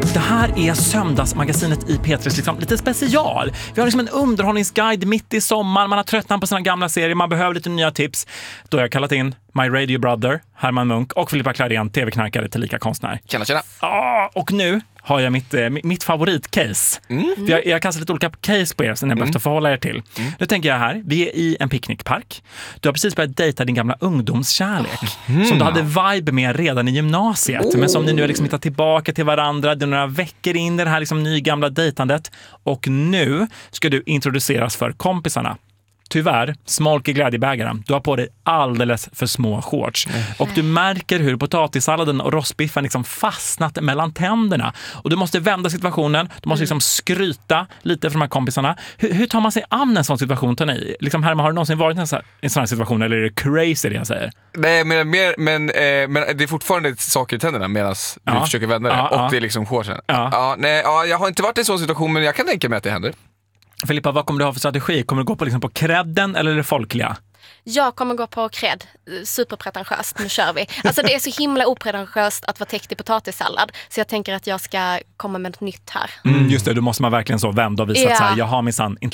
Det här är söndagsmagasinet i P3 liksom, lite special. Vi har liksom en underhållningsguide mitt i sommaren. Man har tröttnat på sina gamla serier. Man behöver lite nya tips. Då har jag kallat in My Radio Brother, Herman Munk och Filippa Klarén, tv-knarkare tillika konstnär. Tjena. Och nu har jag mitt favoritcase. Jag kastar lite olika case på er som ni behöver förhålla er till. Nu tänker jag här, vi är i en picknickpark. Du har precis börjat dejta din gamla ungdomskärlek som du hade vibe med redan i gymnasiet. Men som ni nu har liksom hittat tillbaka till varandra. Det är några veckor in i det här liksom nygamla dejtandet. Och nu ska du introduceras för kompisarna. Tyvärr, smolk i glädjebägaren. Du har på dig alldeles för små shorts. Och du märker hur potatissalladen och rostbiffen liksom fastnat mellan tänderna. Och du måste vända situationen. Du måste liksom skryta lite för de här kompisarna. Hur tar man sig an en sån situation? Liksom, Herman, har du någonsin varit i en sån här situation? Eller är det crazy det jag säger? Nej, men det är fortfarande saker i tänderna medan du försöker vända det. Och det är liksom shortsen. Jag har inte varit i en sån situation, men jag kan tänka mig att det händer. Filippa, vad kommer du ha för strategi? Kommer du gå på, liksom, på credden eller det folkliga? Jag kommer gå på cred. Superpretentiöst, nu kör vi. Alltså det är så himla opretentiöst att vara täckt i potatissallad. Så jag tänker att jag ska komma med något nytt här. Just det, då måste man verkligen så vända och visa att så här, jag har minsann inte